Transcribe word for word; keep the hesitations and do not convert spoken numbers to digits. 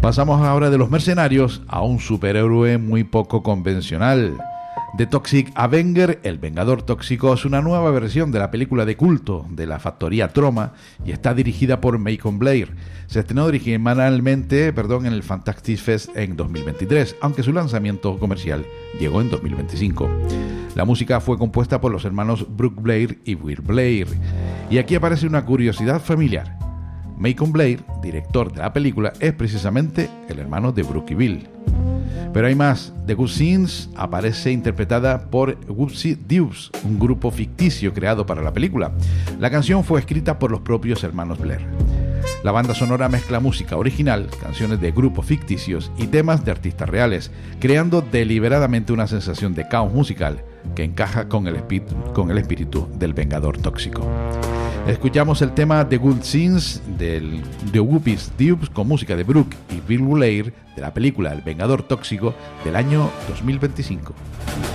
Pasamos ahora de los mercenarios a un superhéroe muy poco convencional. The Toxic Avenger, el Vengador Tóxico, es una nueva versión de la película de culto de la factoría Troma y está dirigida por Macon Blair. Se estrenó originalmente perdón, en el Fantastic Fest en dos mil veintitrés, aunque su lanzamiento comercial llegó en dos mil veinticinco. La música fue compuesta por los hermanos Brooke Blair y Will Blair. Y aquí aparece una curiosidad familiar. Macon Blair, director de la película, es precisamente el hermano de Brooke y Bill. Pero hay más. The Good Scenes aparece interpretada por Whoopsie Dukes, un grupo ficticio creado para la película. La canción fue escrita por los propios hermanos Blair. La banda sonora mezcla música original, canciones de grupos ficticios y temas de artistas reales, creando deliberadamente una sensación de caos musical que encaja con el espíritu, con el espíritu del Vengador Tóxico. Escuchamos el tema The Good Scenes del, de Whoopi Dukes con música de Brooke y Bill Blair de la película El Vengador Tóxico del año dos mil veinticinco.